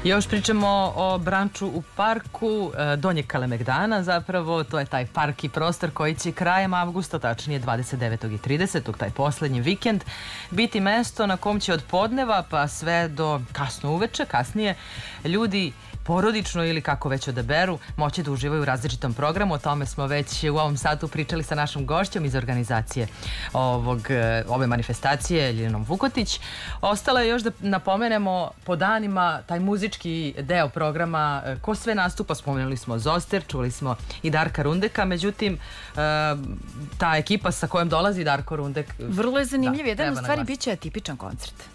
Još pričamo o branču u parku Donjeg Kalemegdana, zapravo to je taj park i prostor koji će krajem avgusta, tačnije 29. i 30. taj poslednji vikend, biti mesto na kom će od podneva pa sve do kasno uveče, kasnije, ljudi porodično ili kako već odaberu moći da uživaju u različitom programu. O tome smo već u ovom satu pričali sa našom gošćom iz organizacije ove manifestacije, Ljiljnom Vukotić. Ostalo je još da napomenemo po danima taj muzički deo programa, ko sve nastupa. Spomenuli smo Zoster, čuli smo i Darka Rundeka, međutim ta ekipa sa kojom dolazi Darko Rundek vrlo je zanimljiv. Jedan u stvari bit će atipičan koncert.